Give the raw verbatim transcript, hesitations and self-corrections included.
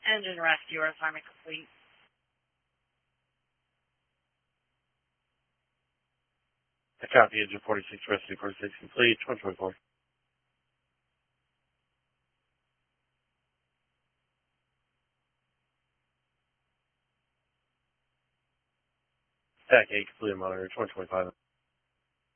Engine rescue assignment complete. I copy engine forty-six, rescue forty-six complete, twenty twenty-four. T A C eight complete, monitor, twenty twenty-five.